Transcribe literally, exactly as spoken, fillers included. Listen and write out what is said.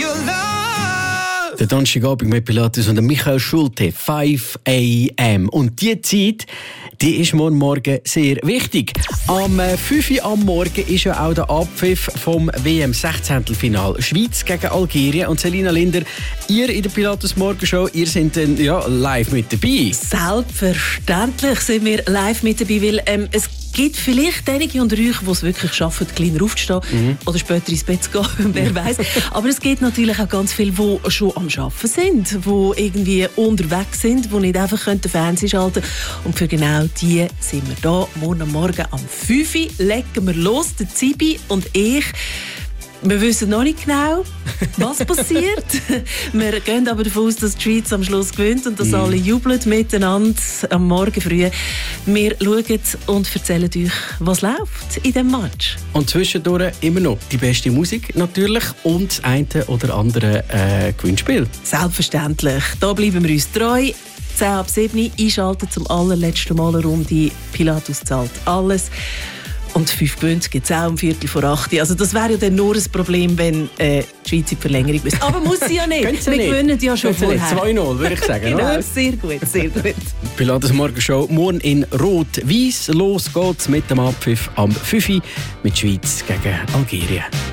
your love. Der Donnerstagabend mit Pilatus und Michael Schulte, fünf a m Und die Zeit, die ist morgen Morgen sehr wichtig. Am fünf Uhr am Morgen ist ja auch der Abpfiff vom W M-Sechzehntelfinal. Schweiz gegen Algerien. Und Selina Linder, ihr in der Pilatus Morgenshow, ihr seid dann ja, live mit dabei. Selbstverständlich sind wir live mit dabei, weil ähm, es gibt vielleicht einige unter euch, die es wirklich schaffen, kleiner aufzustehen mhm. oder später ins Bett zu gehen, wer weiß. Aber es gibt natürlich auch ganz viele, die schon am Arbeiten sind, die irgendwie unterwegs sind, die nicht einfach den Fernseher schalten können. Und für genau die sind wir da. Morgen Morgen am fünf Uhr legen wir los, der Zibi und ich. Wir wissen noch nicht genau, was passiert. Wir gehen aber davon aus, dass die Schweiz am Schluss gewinnt und dass mm. alle jubeln miteinander am Morgen früh. Wir schauen und erzählen euch, was läuft in diesem Match. Und zwischendurch immer noch die beste Musik natürlich und das eine oder andere äh, Gewinnspiel. Selbstverständlich. Da bleiben wir uns treu. zehn ab sieben einschalten zum allerletzten Mal eine Runde. Pilatus zahlt alles. Und fünf Gewinne gibt es auch um Viertel vor acht. Also das wäre ja dann nur ein Problem, wenn äh, die Schweiz in die Verlängerung müsste. Aber muss sie ja nicht. Wir nicht. gewinnen ja schon vorher. zwei null, würde ich sagen. Genau, oder? sehr gut, sehr gut. Pilatus Morgenshow morgen in Rot-Weiss. Los geht's mit dem Abpfiff am fünf Uhr mit Schweiz gegen Algerien.